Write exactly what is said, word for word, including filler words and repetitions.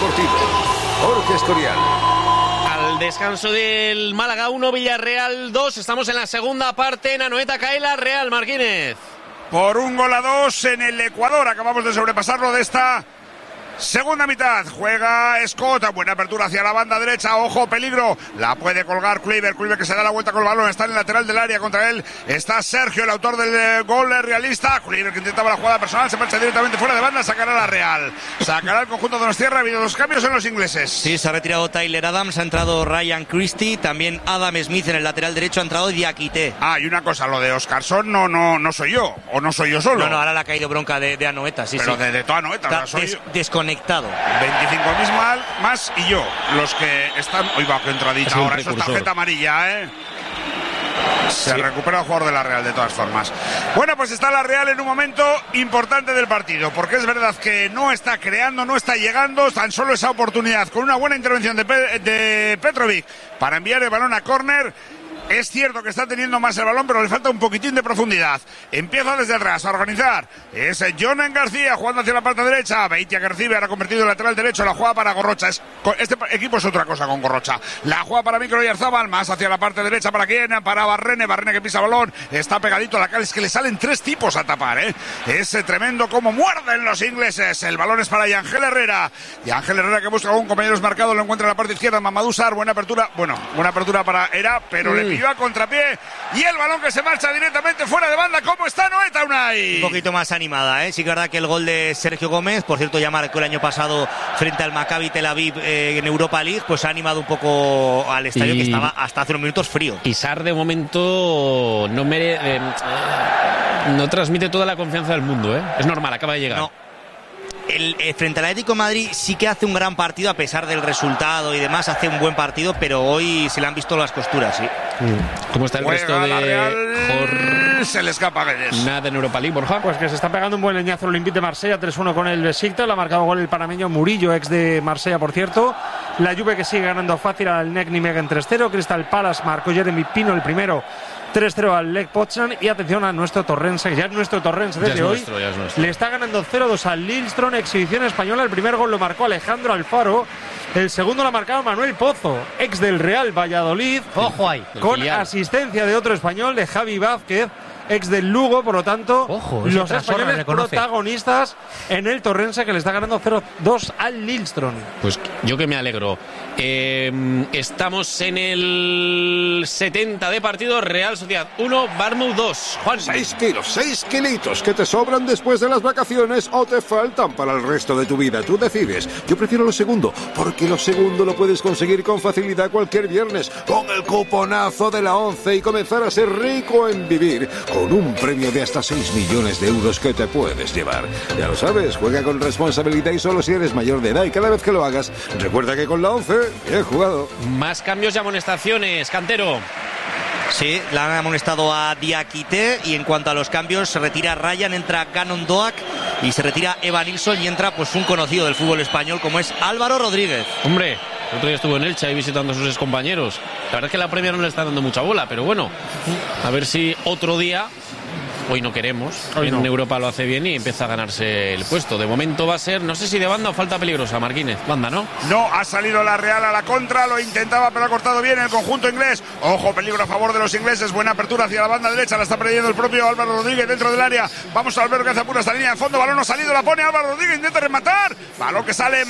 Deportivo. Jorge Escorial. Al descanso del Málaga uno, Villarreal dos. Estamos en la segunda parte. En Anoeta cae la Real, Martínez. Por un gol a dos en el Ecuador. Acabamos de sobrepasarlo de esta segunda mitad. Juega Scott, buena apertura hacia la banda derecha, ojo, peligro, la puede colgar Kluivert, Kluivert que se da la vuelta con el balón, está en el lateral del área, contra él está Sergio, el autor del eh, gol realista. Kluivert que intentaba la jugada personal, se marcha directamente fuera de banda, sacará la Real, sacará el conjunto de Donostiarra. Ha habido dos cambios en los ingleses. Sí, se ha retirado Tyler Adams, ha entrado Ryan Christie, también Adam Smith en el lateral derecho, ha entrado Diakité. Ah, y una cosa, lo de Oscarson no, no, no soy yo, o no soy yo solo. No, no, ahora le ha caído bronca de, de Anoeta, sí, pero sí. de, de toda Anoeta, Está soy des, yo. Desconectado. veinticinco mil más, más y yo, los que están... Oye, va, qué entradita ahora, eso es tarjeta amarilla, ¿eh? Se sí. recupera el jugador de la Real de todas formas. Bueno, pues está la Real en un momento importante del partido, porque es verdad que no está creando, no está llegando, tan solo esa oportunidad con una buena intervención de, Pe- de Petrovic para enviar el balón a córner. Es cierto que está teniendo más el balón, pero le falta un poquitín de profundidad. Empieza desde atrás a organizar. Es Jonan García jugando hacia la parte derecha. Beitia que recibe, ahora convertido en lateral derecho. La juega para Gorrocha. Es, este equipo es otra cosa con Gorrocha. La juega para Micro Yarzábal, más hacia la parte derecha. ¿Para quién? Para Barrene. Barrene que pisa el balón. Está pegadito a la cara. Es que le salen tres tipos a tapar, ¿eh? Es tremendo como muerden los ingleses. El balón es para Yangel Herrera. Yangel Herrera que busca a un compañero marcado. Lo encuentra en la parte izquierda. Mamadou Sarr. Buena apertura. Bueno, buena apertura para Era, pero mm. le pilló a contrapié y el balón que se marcha directamente fuera de banda. ¿Cómo está Anoeta, Unai? Un poquito más animada, ¿eh? Sí que es verdad que el gol de Sergio Gómez, por cierto ya marcó el año pasado frente al Maccabi Tel Aviv eh, en Europa League, pues ha animado un poco al estadio y... que estaba hasta hace unos minutos frío. Y Sarr de momento no mere... eh, no transmite toda la confianza del mundo, ¿eh? Es normal, acaba de llegar. No. El, eh, frente al Atlético de Madrid sí que hace un gran partido a pesar del resultado y demás, hace un buen partido, pero hoy se le han visto las costuras, sí. ¿Cómo está el Juega resto de la Real... Jor... Se le escapa Guedes. Nada en Europa League, Borja. Pues que se está pegando un buen leñazo el Olympique de Marsella, tres uno con el Besiktas, le ha marcado gol el panameño Murillo, ex de Marsella, por cierto. La Juve que sigue ganando fácil al N E C Nijmegen tres cero, Crystal Palace marcó Jeremy Pino el primero, tres cero al Lech Poznan, y atención a nuestro Torrense, que ya es nuestro Torrense desde hoy, nuestro, le está ganando cero dos al Lillestrøm, exhibición española. El primer gol lo marcó Alejandro Alfaro, el segundo lo ha marcado Manuel Pozo, ex del Real Valladolid, ojo ahí, con asistencia de otro español, de Javi Vázquez, ex del Lugo. Por lo tanto, ojo, los españoles protagonistas en el Torrense, que le está ganando cero dos al Lillestrøm. Pues yo que me alegro. Eh, estamos en el setenta de partido. Real Sociedad uno, Bournemouth dos. Juan. seis kilos, seis kilitos que te sobran después de las vacaciones o te faltan para el resto de tu vida. Tú decides. Yo prefiero lo segundo, porque lo segundo lo puedes conseguir con facilidad cualquier viernes con el cuponazo de la once y comenzar a ser rico en vivir con un premio de hasta seis millones de euros que te puedes llevar. Ya lo sabes, juega con responsabilidad y solo si eres mayor de edad, y cada vez que lo hagas, recuerda que con la once, bien jugado. Más cambios y amonestaciones, Cantero. Sí, le han amonestado a Diakité, y en cuanto a los cambios, se retira Ryan, entra Gannon Doak y se retira Evan Nilsson y entra pues un conocido del fútbol español como es Álvaro Rodríguez. Hombre, el otro día estuvo en Elche ahí visitando a sus excompañeros. La verdad es que la Premier no le está dando mucha bola, pero bueno, a ver si otro día... Hoy no queremos, hoy en no. Europa lo hace bien y empieza a ganarse el puesto. De momento va a ser, no sé si de banda o falta peligrosa, Martínez. Banda, ¿no? No, ha salido la Real a la contra, lo intentaba pero ha cortado bien el conjunto inglés. Ojo, peligro a favor de los ingleses, buena apertura hacia la banda derecha, la está perdiendo el propio Álvaro Rodríguez dentro del área. Vamos a ver que hace pura esta línea de fondo, balón no ha salido, la pone Álvaro Rodríguez, intenta rematar, balón que sale